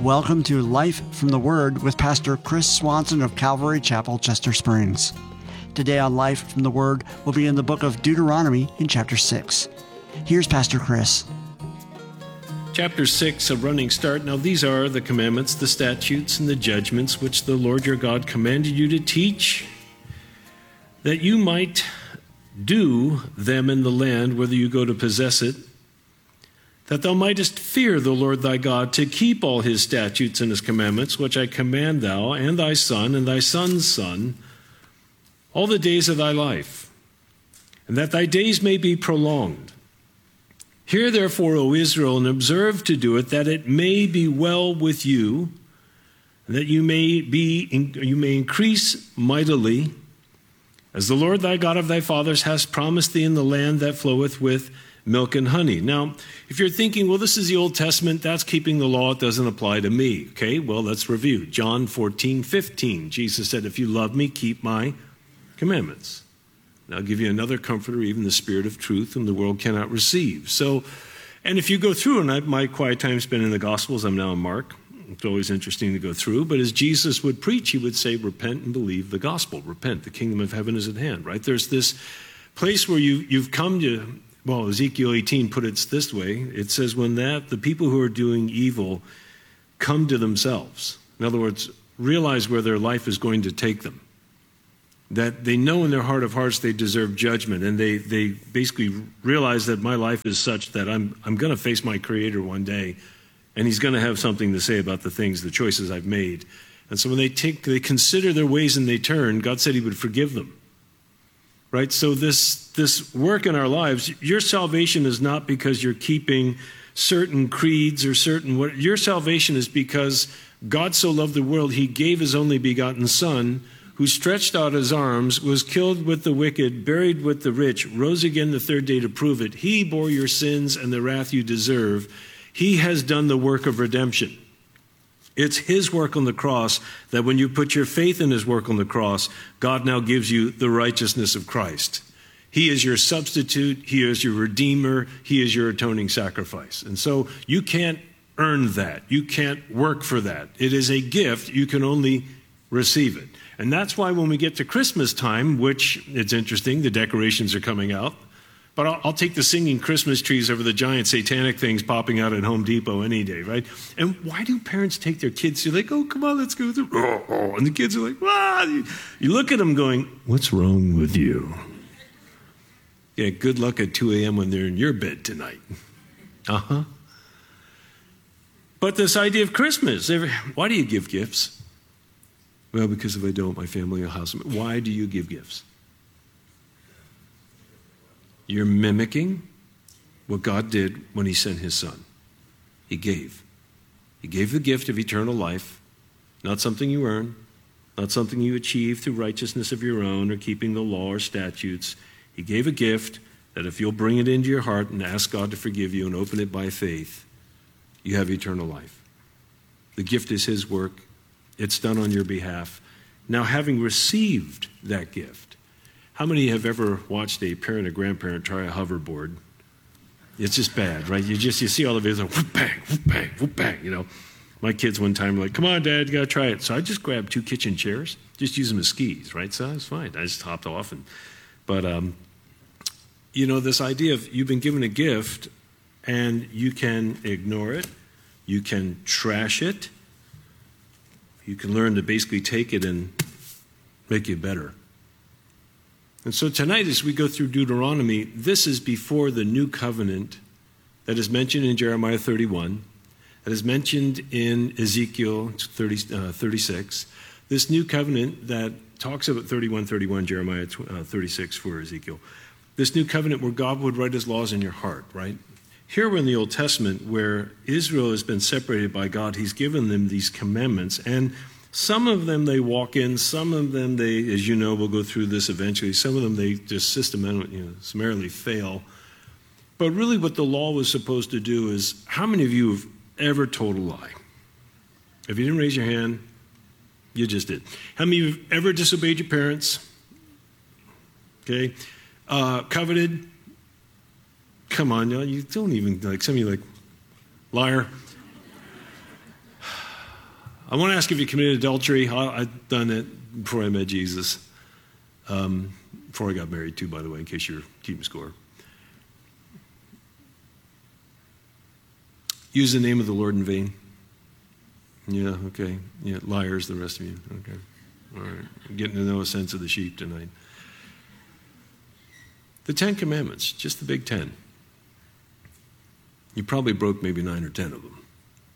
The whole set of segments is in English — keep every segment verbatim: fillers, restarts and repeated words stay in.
Welcome to Life from the Word with Pastor Chris Swanson of Calvary Chapel, Chester Springs. Today on Life from the Word, we'll be in the book of Deuteronomy in chapter six. Here's Pastor Chris. Chapter six, a running start. Now these are the commandments, the statutes, and the judgments which the Lord your God commanded you to teach, that you might do them in the land, whether you go to possess it, that thou mightest fear the Lord thy God, to keep all his statutes and his commandments, which I command thou, and thy son, and thy son's son, all the days of thy life, and that thy days may be prolonged. Hear therefore, O Israel, and observe to do it, that it may be well with you, and that you may be you may increase mightily, as the Lord thy God of thy fathers has promised thee in the land that floweth with milk and honey. Now, if you're thinking, well, this is the Old Testament, that's keeping the law, it doesn't apply to me. Okay, well, let's review. John fourteen fifteen, Jesus said, if you love me, keep my commandments. And I'll give you another comforter, even the Spirit of truth, whom the world cannot receive. So, and if you go through, and I, my quiet time's been in the Gospels, I'm now in Mark. It's always interesting to go through, but as Jesus would preach, he would say, repent and believe the gospel. Repent, the kingdom of heaven is at hand, right? There's this place where you, you've come to, well, Ezekiel eighteen put it this way. It says, when that the people who are doing evil come to themselves, in other words, realize where their life is going to take them, that they know in their heart of hearts they deserve judgment, and they, they basically realize that my life is such that I'm, I'm going to face my Creator one day, and he's going to have something to say about the things, the choices I've made. And so when they take, they consider their ways and they turn, God said he would forgive them. Right? So this, this work in our lives, your salvation is not because you're keeping certain creeds or certain, what your salvation is because God so loved the world, he gave his only begotten Son, who stretched out his arms, was killed with the wicked, buried with the rich, rose again the third day to prove it. He bore your sins and the wrath you deserve. He has done the work of redemption. It's his work on the cross that when you put your faith in his work on the cross, God now gives you the righteousness of Christ. He is your substitute. He is your redeemer. He is your atoning sacrifice. And so you can't earn that. You can't work for that. It is a gift. You can only receive it. And that's why when we get to Christmas time, which it's interesting, the decorations are coming out. But I'll, I'll take the singing Christmas trees over the giant satanic things popping out at Home Depot any day, right? And why do parents take their kids? They're like, oh, come on, let's go through. Oh, oh. And the kids are like, ah. You, you look at them going, what's wrong with you? Yeah, good luck at two a.m. when they're in your bed tonight. Uh-huh. But this idea of Christmas, why do you give gifts? Well, because if I don't, my family will house them. Why do you give gifts? You're mimicking what God did when he sent his Son. He gave. He gave the gift of eternal life, not something you earn, not something you achieve through righteousness of your own or keeping the law or statutes. He gave a gift that if you'll bring it into your heart and ask God to forgive you and open it by faith, you have eternal life. The gift is his work. It's done on your behalf. Now, having received that gift, how many have ever watched a parent or grandparent try a hoverboard? It's just bad, right? You just, you see all the videos, like, whoop, bang, whoop, bang, whoop, bang, you know. My kids one time were like, come on, Dad, you got to try it. So I just grabbed two kitchen chairs, just use them as skis, right? So it's fine. I just hopped off. And, but, um, you know, this idea of you've been given a gift and you can ignore it. You can trash it. You can learn to basically take it and make it better. And so tonight, as we go through Deuteronomy, this is before the new covenant that is mentioned in Jeremiah thirty-one, that is mentioned in Ezekiel thirty, uh, thirty-six. This new covenant that talks about thirty-one, thirty-one, Jeremiah uh, thirty-six for Ezekiel. This new covenant where God would write his laws in your heart, right? Here we're in the Old Testament where Israel has been separated by God. He's given them these commandments, and some of them they walk in, some of them they, as you know, we'll go through this eventually, some of them they just systematically, you know, summarily fail. But really what the law was supposed to do is, how many of you have ever told a lie? If you didn't raise your hand, you just did. How many of you have ever disobeyed your parents? Okay. Uh, coveted? Come on, you don't even, like, some of you like, liar. I want to ask if you committed adultery. I, I've done it before I met Jesus. Um, before I got married, too, by the way, in case you're keeping score. Use the name of the Lord in vain. Yeah, okay. Yeah, liars, the rest of you. Okay. All right. I'm getting to know a sense of the sheep tonight. The Ten Commandments, just the big ten. You probably broke maybe nine or ten of them.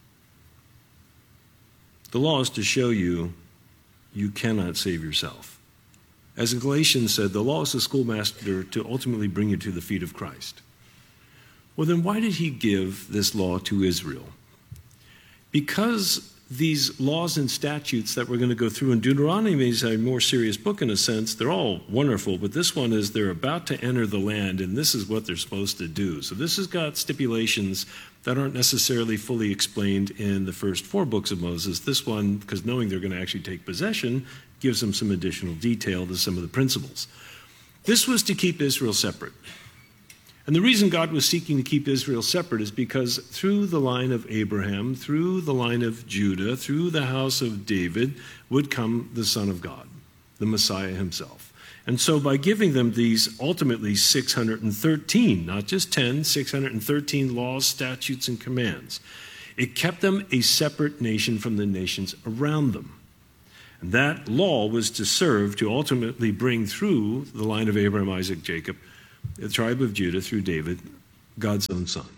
The law is to show you you cannot save yourself. As Galatians said, the law is the schoolmaster to ultimately bring you to the feet of Christ. Well, then why did he give this law to Israel? Because these laws and statutes that we're going to go through in Deuteronomy is a more serious book in a sense. They're all wonderful, but this one is they're about to enter the land, and this is what they're supposed to do. So this has got stipulations that aren't necessarily fully explained in the first four books of Moses. This one, because knowing they're going to actually take possession, gives them some additional detail to some of the principles. This was to keep Israel separate. And the reason God was seeking to keep Israel separate is because through the line of Abraham, through the line of Judah, through the house of David, would come the Son of God, the Messiah himself. And so by giving them these ultimately six hundred thirteen, not just ten, six hundred thirteen laws, statutes, and commands, it kept them a separate nation from the nations around them. And that law was to serve to ultimately bring through the line of Abraham, Isaac, Jacob, the tribe of Judah through David, God's own son.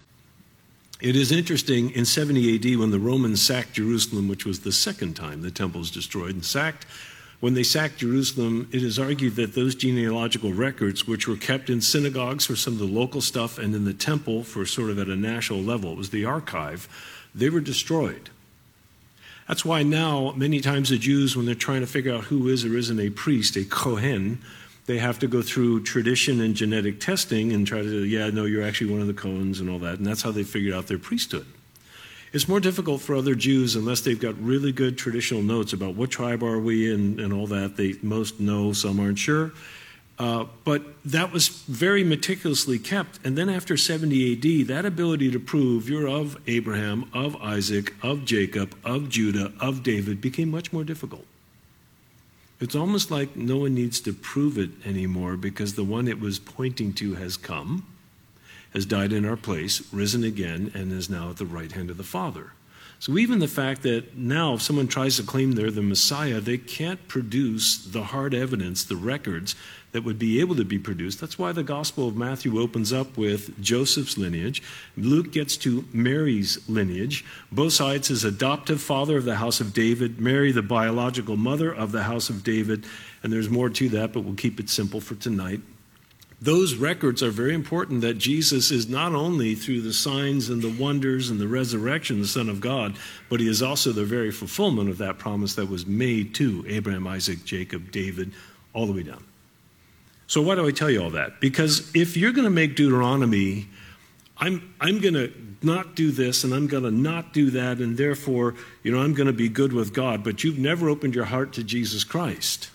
It is interesting, in seventy A D, when the Romans sacked Jerusalem, which was the second time the temple was destroyed and sacked, when they sacked Jerusalem, it is argued that those genealogical records, which were kept in synagogues for some of the local stuff and in the temple for sort of at a national level, it was the archive, they were destroyed. That's why now, many times the Jews, when they're trying to figure out who is or isn't a priest, a Kohen, they have to go through tradition and genetic testing and try to, yeah, no, you're actually one of the Cohens and all that. And that's how they figured out their priesthood. It's more difficult for other Jews unless they've got really good traditional notes about what tribe are we and, and all that. They most know, some aren't sure. Uh, but that was very meticulously kept. And then after seventy A D, that ability to prove you're of Abraham, of Isaac, of Jacob, of Judah, of David became much more difficult. It's almost like no one needs to prove it anymore because the one it was pointing to has come, has died in our place, risen again, and is now at the right hand of the Father. So even the fact that now if someone tries to claim they're the Messiah, they can't produce the hard evidence, the records that would be able to be produced. That's why the Gospel of Matthew opens up with Joseph's lineage. Luke gets to Mary's lineage. Both sides, his adoptive father of the house of David, Mary, the biological mother of the house of David. And there's more to that, but we'll keep it simple for tonight. Those records are very important, that Jesus is not only through the signs and the wonders and the resurrection, the Son of God, but he is also the very fulfillment of that promise that was made to Abraham, Isaac, Jacob, David, all the way down. So why do I tell you all that? Because if you're going to make Deuteronomy, I'm, I'm going to not do this and I'm going to not do that, and therefore, you know, I'm going to be good with God, but you've never opened your heart to Jesus Christ,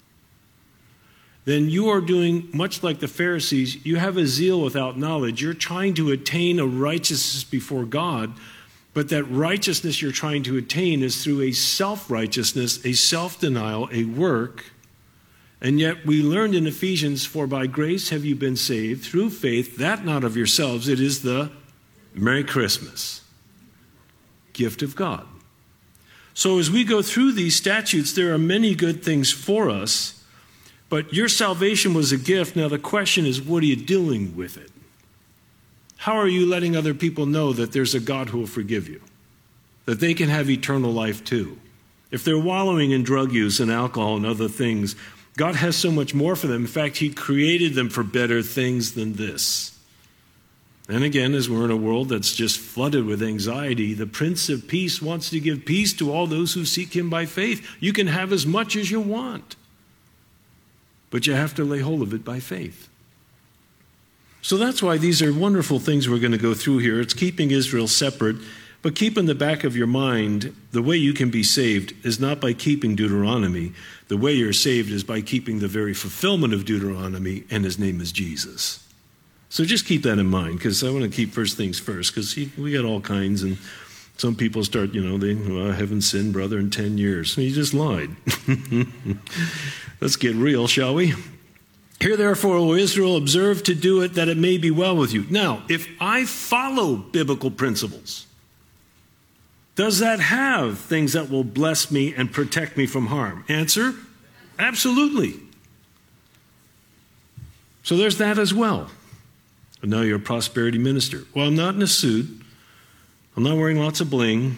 then you are doing much like the Pharisees. You have a zeal without knowledge. You're trying to attain a righteousness before God, but that righteousness you're trying to attain is through a self-righteousness, a self-denial, a work. And yet we learned in Ephesians, for by grace have you been saved through faith, that not of yourselves. It is the Merry Christmas gift of God. So as we go through these statutes, there are many good things for us. But your salvation was a gift. Now the question is, what are you doing with it? How are you letting other people know that there's a God who will forgive you? That they can have eternal life too? If they're wallowing in drug use and alcohol and other things, God has so much more for them. In fact, he created them for better things than this. And again, as we're in a world that's just flooded with anxiety, the Prince of Peace wants to give peace to all those who seek him by faith. You can have as much as you want, but you have to lay hold of it by faith. So that's why these are wonderful things we're going to go through here. It's keeping Israel separate, but keep in the back of your mind, the way you can be saved is not by keeping Deuteronomy. The way you're saved is by keeping the very fulfillment of Deuteronomy, and his name is Jesus. So just keep that in mind, because I want to keep first things first, because we got all kinds, and Some people start, you know, they, well, I haven't sinned, brother, in ten years. You just lied. Let's get real, shall we? Hear therefore, O Israel, observe to do it, that it may be well with you. Now, if I follow biblical principles, does that have things that will bless me and protect me from harm? Answer, absolutely. So there's that as well. But now you're a prosperity minister. Well, I'm not in a suit. I'm not wearing lots of bling.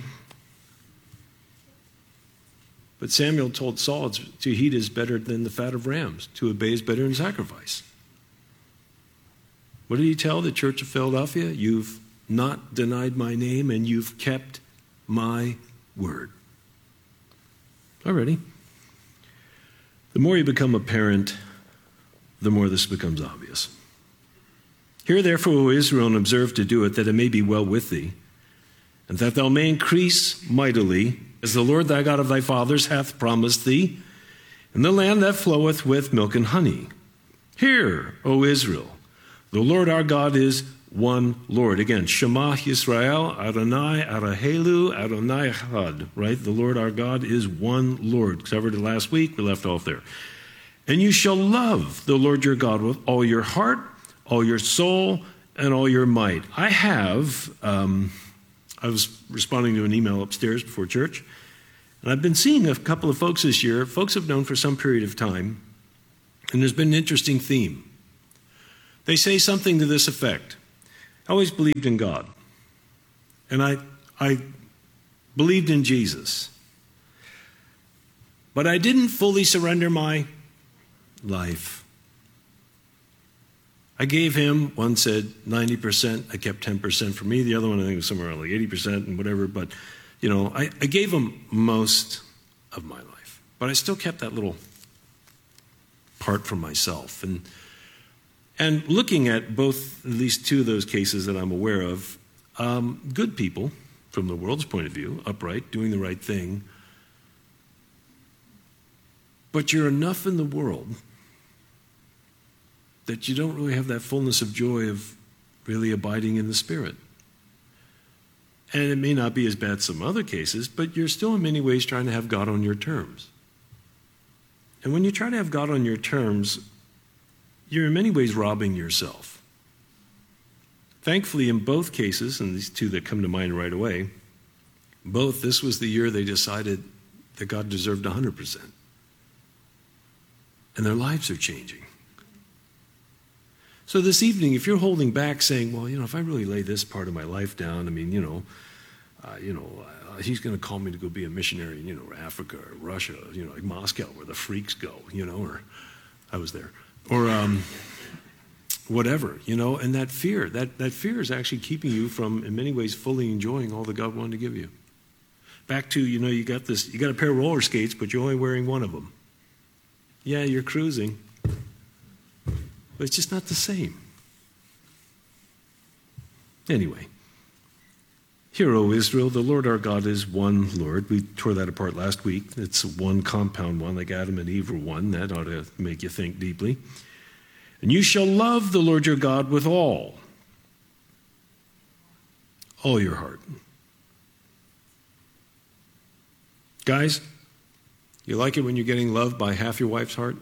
But Samuel told Saul, to heed is better than the fat of rams. To obey is better than sacrifice. What did he tell the church of Philadelphia? You've not denied my name, and you've kept my word. Alrighty. The more you become a parent, the more this becomes obvious. Hear therefore, O Israel, and observe to do it, that it may be well with thee, and that thou may increase mightily, as the Lord thy God of thy fathers hath promised thee, in the land that floweth with milk and honey. Hear, O Israel, the Lord our God is one Lord. Again, Shema Yisrael, Adonai Arahelu, Adonai Echad, right? The Lord our God is one Lord. Covered it last week, we left off there. And you shall love the Lord your God with all your heart, all your soul, and all your might. I have, um, I was responding to an email upstairs before church, and I've been seeing a couple of folks this year. Folks have known for some period of time, and there's been an interesting theme. They say something to this effect. I always believed in God, and I, I believed in Jesus, but I didn't fully surrender my life. I gave him, one said ninety percent, I kept ten percent for me, the other one I think was somewhere around like eighty percent and whatever, but you know, I, I gave him most of my life, but I still kept that little part for myself. And And looking at both, at least two of those cases that I'm aware of, um, good people, from the world's point of view, upright, doing the right thing, but you're enough in the world that you don't really have that fullness of joy of really abiding in the Spirit. And it may not be as bad as some other cases, but you're still in many ways trying to have God on your terms. And when you try to have God on your terms, you're in many ways robbing yourself. Thankfully, in both cases, and these two that come to mind right away, both, this was the year they decided that God deserved one hundred percent. And their lives are changing. So this evening, if you're holding back saying, well, you know, if I really lay this part of my life down, I mean, you know, uh, you know, uh, he's going to call me to go be a missionary in, you know, Africa or Russia, you know, like Moscow, where the freaks go, you know, or I was there. Or um, whatever, you know, and that fear, that, that fear is actually keeping you from, in many ways, fully enjoying all that God wanted to give you. Back to, you know, you got this, you got a pair of roller skates, but you're only wearing one of them. Yeah, you're cruising, but it's just not the same. Anyway, hear, O Israel, the Lord our God is one Lord. We tore that apart last week. It's one compound one, like Adam and Eve were one. That ought to make you think deeply. And you shall love the Lord your God with all, all your heart. Guys, you like it when you're getting loved by half your wife's heart?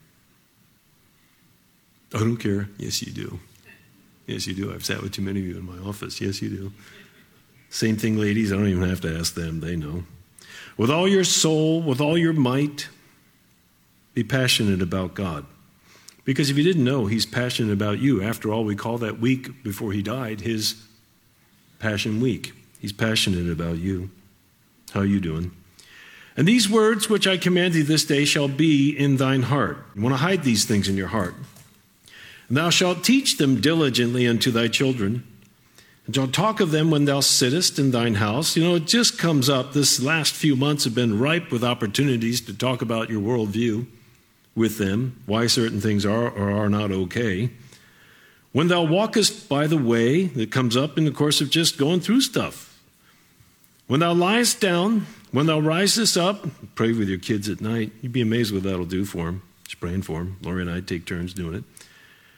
I don't care. Yes, you do. Yes, you do. I've sat with too many of you in my office. Yes, you do. Same thing, ladies. I don't even have to ask them. They know. With all your soul, with all your might, be passionate about God. Because if you didn't know, he's passionate about you. After all, we call that week before he died his Passion Week. He's passionate about you. How are you doing? And these words which I command thee this day shall be in thine heart. You want to hide these things in your heart. And thou shalt teach them diligently unto thy children, and shalt talk of them when thou sittest in thine house. You know, it just comes up. This last few months have been ripe with opportunities to talk about your worldview with them, why certain things are or are not okay. When thou walkest by the way, that comes up in the course of just going through stuff. When thou liest down, when thou risest up, pray with your kids at night. You'd be amazed what that'll do for them. Just praying for them. Lori and I take turns doing it.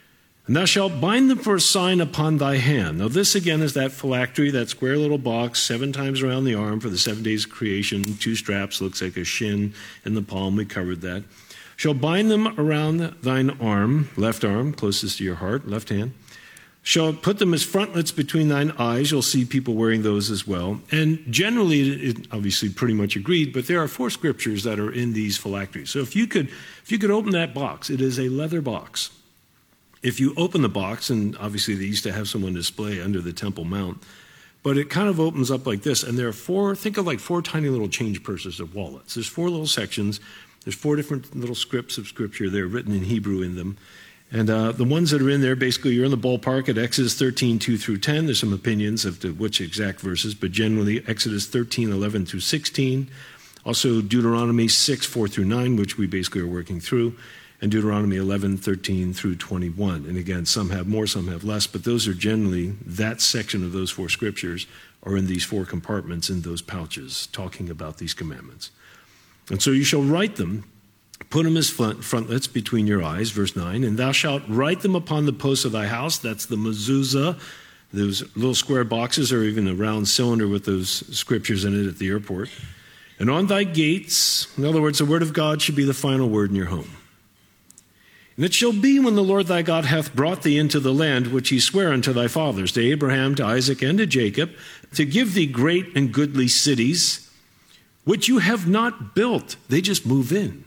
And thou shalt bind them for a sign upon thy hand. Now this again is that phylactery, that square little box, seven times around the arm for the seven days of creation. Two straps, looks like a shin in the palm. We covered that. Shall bind them around thine arm, left arm, closest to your heart, left hand. Shall put them as frontlets between thine eyes. You'll see people wearing those as well. And generally, it obviously pretty much agreed, but there are four scriptures that are in these phylacteries. So if you could, if you could open that box, it is a leather box. If you open the box, and obviously they used to have someone display under the Temple Mount, but it kind of opens up like this, and there are four, think of like four tiny little change purses or wallets. There's four little sections. There's four different little scripts of Scripture there written in Hebrew in them. And uh, the ones that are in there, basically, you're in the ballpark at Exodus thirteen, two through ten. There's some opinions of to which exact verses, but generally Exodus thirteen, eleven through sixteen. Also Deuteronomy six, four through nine, which we basically are working through. And Deuteronomy eleven, thirteen through twenty-one. And again, some have more, some have less, but those are generally, that section of those four scriptures are in these four compartments in those pouches, talking about these commandments. And so you shall write them, put them as front, frontlets between your eyes, verse nine, and thou shalt write them upon the posts of thy house. That's the mezuzah, those little square boxes, or even a round cylinder with those scriptures in it at the airport. And on thy gates, in other words, the word of God should be the final word in your home. And it shall be when the Lord thy God hath brought thee into the land which he sware unto thy fathers, to Abraham, to Isaac, and to Jacob, to give thee great and goodly cities, which you have not built. They just move in.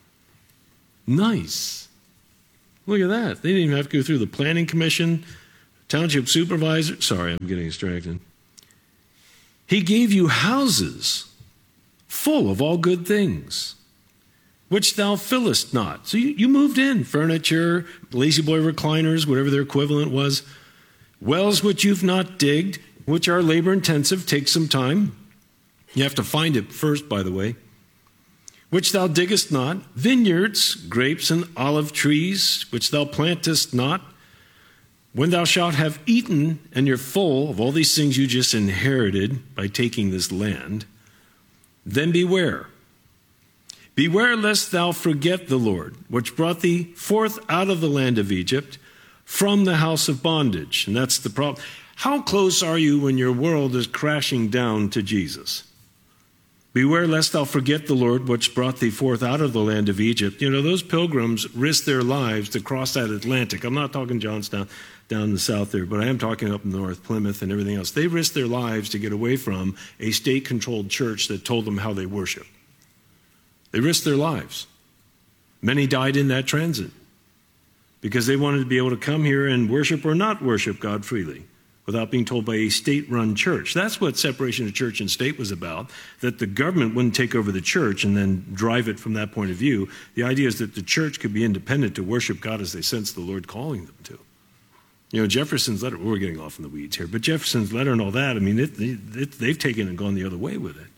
Nice. Look at that. They didn't even have to go through the planning commission, township supervisor. Sorry, I'm getting distracted. He gave you houses full of all good things, which thou fillest not. So you, you moved in. Furniture, lazy boy recliners, whatever their equivalent was. Wells which you've not digged, which are labor intensive, take some time. You have to find it first, by the way. Which thou diggest not. Vineyards, grapes, and olive trees, which thou plantest not. When thou shalt have eaten and you're full of all these things you just inherited by taking this land, then beware. Beware lest thou forget the Lord, which brought thee forth out of the land of Egypt from the house of bondage. And that's the problem. How close are you when your world is crashing down to Jesus? Beware lest thou forget the Lord, which brought thee forth out of the land of Egypt. You know, those pilgrims risked their lives to cross that Atlantic. I'm not talking Johnstown down in the south there, but I am talking up north, Plymouth and everything else. They risked their lives to get away from a state-controlled church that told them how they worship. They risked their lives. Many died in that transit because they wanted to be able to come here and worship or not worship God freely without being told by a state-run church. That's what separation of church and state was about, that the government wouldn't take over the church and then drive it from that point of view. The idea is that the church could be independent to worship God as they sense the Lord calling them to. You know, Jefferson's letter, we're getting off in the weeds here, but Jefferson's letter and all that, I mean, it, it, they've taken and gone the other way with it.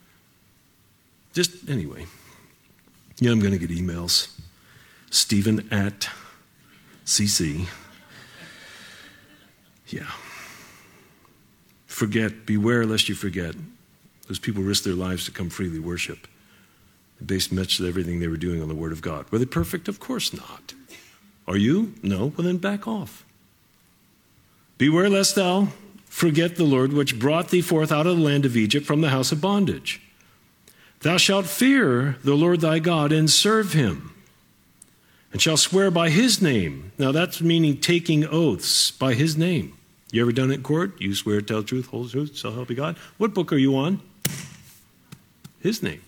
Just, anyway. Yeah, I'm going to get emails. Stephen at C C. Yeah. Forget, beware lest you forget. Those people risked their lives to come freely worship. They based much of everything they were doing on the Word of God. Were they perfect? Of course not. Are you? No. Well, then back off. Beware lest thou forget the Lord, which brought thee forth out of the land of Egypt from the house of bondage. Thou shalt fear the Lord thy God and serve him, and shalt swear by his name. Now that's meaning taking oaths by his name. You ever done it in court? You swear, tell the truth, hold the truth, so help you God. What book are you on? His name.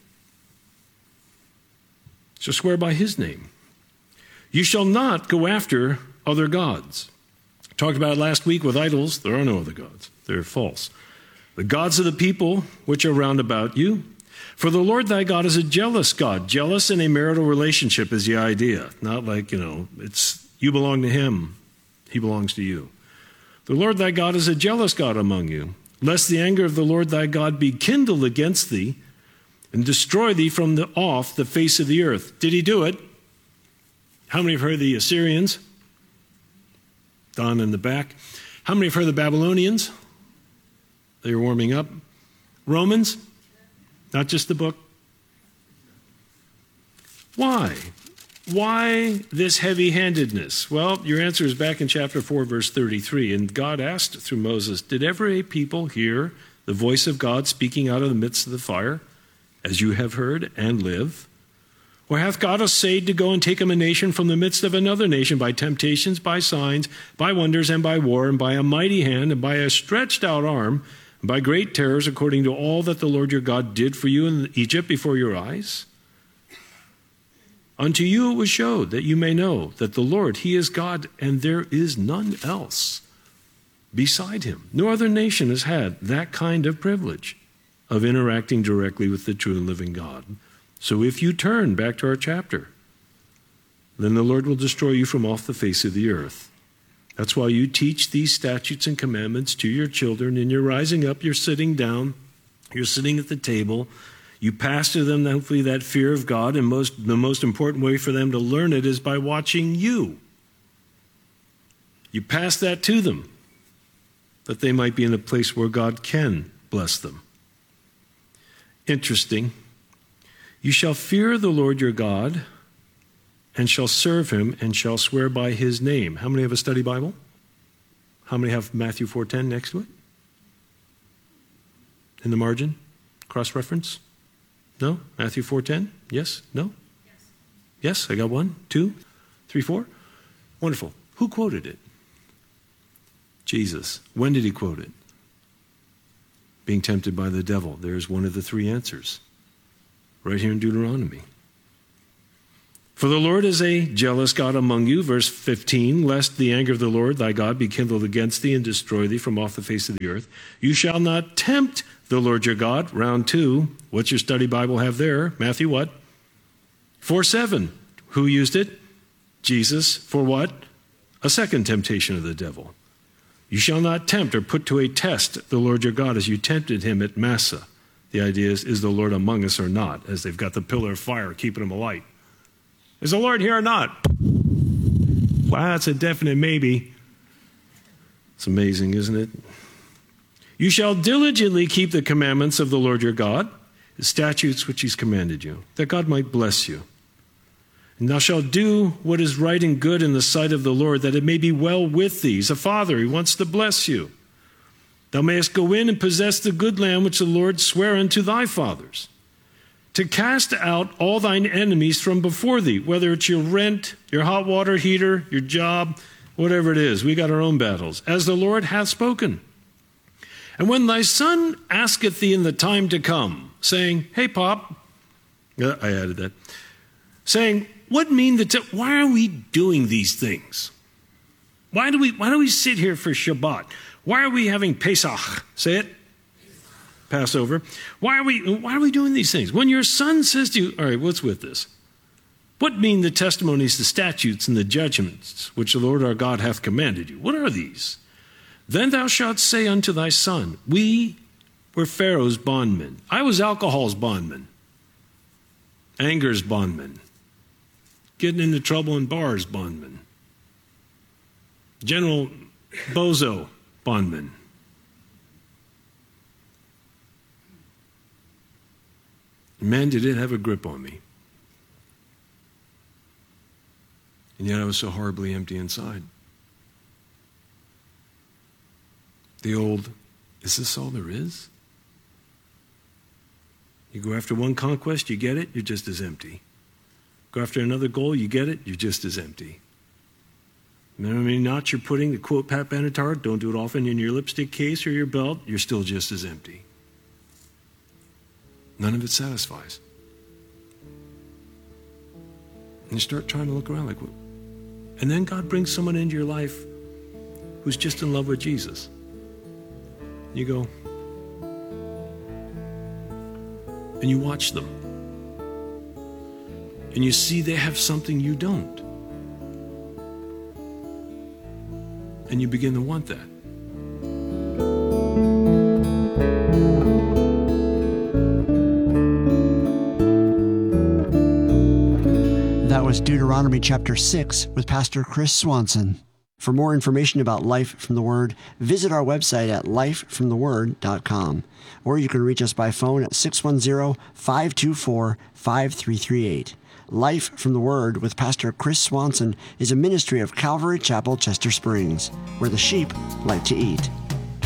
So swear by his name. You shall not go after other gods. Talked about it last week with idols. There are no other gods. They're false. The gods of the people which are round about you. For the Lord thy God is a jealous God. Jealous in a marital relationship is the idea. Not like, you know, it's you belong to him, he belongs to you. The Lord thy God is a jealous God among you, lest the anger of the Lord thy God be kindled against thee and destroy thee from the off the face of the earth. Did he do it? How many have heard the Assyrians? Don in the back. How many have heard the Babylonians? They were warming up. Romans? Not just the book. Why? why this heavy-handedness? Well, your answer is back in chapter four, verse thirty-three. And God asked through Moses, did ever a people hear the voice of God speaking out of the midst of the fire, as you have heard, and live? Or hath God essayed to go and take him a nation from the midst of another nation by temptations, by signs, by wonders, and by war, and by a mighty hand, and by a stretched out arm, and by great terrors, according to all that the Lord your God did for you in Egypt before your eyes? Unto you it was showed, that you may know that the Lord, he is God, and there is none else beside him. No other nation has had that kind of privilege of interacting directly with the true and living God. So if you turn back to our chapter, then the Lord will destroy you from off the face of the earth. That's why you teach these statutes and commandments to your children, and you're rising up, you're sitting down, you're sitting at the table. You pass to them, hopefully, that fear of God, and most, the most important way for them to learn it is by watching you. You pass that to them, that they might be in a place where God can bless them. Interesting. You shall fear the Lord your God, and shall serve him, and shall swear by his name. How many have a study Bible? How many have Matthew four ten next to it? In the margin? Cross-reference? No? Matthew four ten? Yes? No? Yes. Yes, I got one, two, three, four. Wonderful. Who quoted it? Jesus. When did he quote it? Being tempted by the devil. There's one of the three answers. Right here in Deuteronomy. For the Lord is a jealous God among you, verse fifteen, lest the anger of the Lord thy God be kindled against thee and destroy thee from off the face of the earth. You shall not tempt the Lord your God. Round two. What's your study Bible have there? Matthew what? four seven. Who used it? Jesus. For what? A second temptation of the devil. You shall not tempt or put to a test the Lord your God as you tempted him at Massah. The idea is, is the Lord among us or not? As they've got the pillar of fire keeping them alight. Is the Lord here or not? Wow, that's a definite maybe. It's amazing, isn't it? You shall diligently keep the commandments of the Lord your God, the statutes which he's commanded you, that God might bless you. And thou shalt do what is right and good in the sight of the Lord, that it may be well with thee. He's a father, he wants to bless you. Thou mayest go in and possess the good land which the Lord sware unto thy fathers, to cast out all thine enemies from before thee, whether it's your rent, your hot water heater, your job, whatever it is. We got our own battles, as the Lord hath spoken. And when thy son asketh thee in the time to come, saying, hey, Pop, uh, I added that, saying, what mean the, t- why are we doing these things? Why do we, why do we sit here for Shabbat? Why are we having Pesach? Say it. Passover. Why are we, why are we doing these things? When your son says to you, all right, what's with this? What mean the testimonies, the statutes, and the judgments which the Lord our God hath commanded you? What are these? Then thou shalt say unto thy son, we were Pharaoh's bondmen. I was alcohol's bondman. Anger's bondman. Getting into trouble in bars bondman. General Bozo bondman. Man, did it have a grip on me. And yet I was so horribly empty inside. The old, is this all there is? You go after one conquest, you get it, you're just as empty. Go after another goal, you get it, you're just as empty. Remember how many knots you're putting, to quote Pat Benatar, don't do it often, in your lipstick case or your belt, you're still just as empty. None of it satisfies. And you start trying to look around like, what? And then God brings someone into your life who's just in love with Jesus. You go, and you watch them. And you see they have something you don't. And you begin to want that. That was Deuteronomy chapter six with Pastor Chris Swanson. For more information about Life from the Word, visit our website at life from the word dot com. Or you can reach us by phone at six one zero, five two four, five three three eight. Life from the Word with Pastor Chris Swanson is a ministry of Calvary Chapel, Chester Springs, where the sheep like to eat.